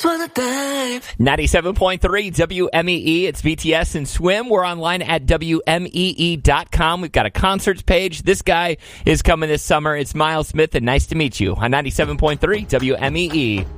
wanna dive. 97.3 WMEE. It's BTS and Swim. We're online at WMEE.com. We've got a concerts page. This guy is coming this summer. It's Miles Smith, and nice to meet you on 97.3 WMEE.